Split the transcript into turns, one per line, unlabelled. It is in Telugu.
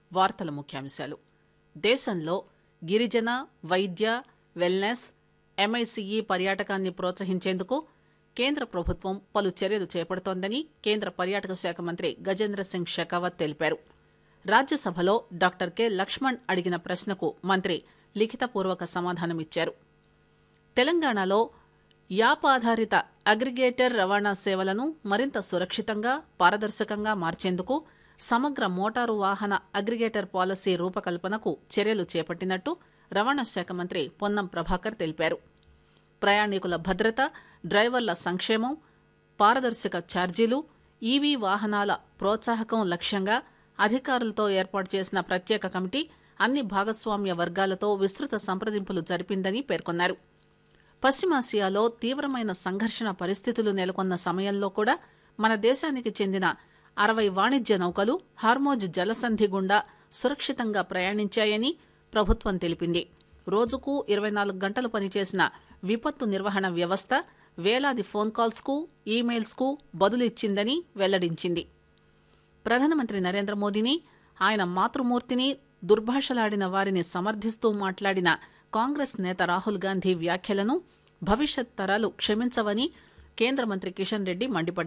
వార్తల ముఖ్యాంశాలు. దేశంలో గిరిజన వైద్య వెల్నెస్ ఎంఐసిఈ పర్యాటకాన్ని ప్రోత్సహించేందుకు కేంద్ర ప్రభుత్వం పలు చర్యలు చేపడుతోందని కేంద్ర పర్యాటక శాఖ మంత్రి గజేంద్ర సింగ్ షెకావత్ తెలిపారు. రాజ్యసభలో డాక్టర్ కె లక్ష్మణ్ అడిగిన ప్రశ్నకు మంత్రి లిఖితపూర్వక సమాధానమిచ్చారు. తెలంగాణలో యాప్ ఆధారిత అగ్రిగేటర్ రవాణా సేవలను మరింత సురక్షితంగా పారదర్శకంగా మార్చేందుకు సమగ్ర మోటారు వాహన అగ్రిగేటర్ పాలసీ రూపకల్పనకు చర్యలు చేపట్టినట్టు రవాణా శాఖ మంత్రి పొన్నం ప్రభాకర్ తెలిపారు. ప్రయాణికుల భద్రత, డ్రైవర్ల సంక్షేమం, పారదర్శక ఛార్జీలు, ఈవీ వాహనాల ప్రోత్సాహకం లక్ష్యంగా అధికారులతో ఏర్పాటు చేసిన ప్రత్యేక కమిటీ అన్ని భాగస్వామ్య వర్గాలతో విస్తృత సంప్రదింపులు జరిపిందని పేర్కొన్నారు. పశ్చిమాసియాలో తీవ్రమైన సంఘర్షణ పరిస్థితులు నెలకొన్న సమయంలో కూడా మన దేశానికి చెందిన 60 వాణిజ్య నౌకలు హార్మోజ్ జలసంధి గుండా సురక్షితంగా ప్రయాణించాయని ప్రభుత్వం తెలిపింది. రోజుకు 24 గంటలు పనిచేసిన విపత్తు నిర్వహణ వ్యవస్థ వేలాది ఫోన్ కాల్స్ కు, ఈమెయిల్స్ కు బదులిచ్చిందని వెల్లడించింది. ప్రధానమంత్రి నరేంద్ర మోదీని, ఆయన మాతృమూర్తిని దుర్భాషలాడిన వారిని సమర్థిస్తూ మాట్లాడిన కాంగ్రెస్ నేత రాహుల్ గాంధీ వ్యాఖ్యలను భవిష్యత్ తరాలు క్షమించవని కేంద్ర మంత్రి కిషన్ రెడ్డి మండిపడ్డారు.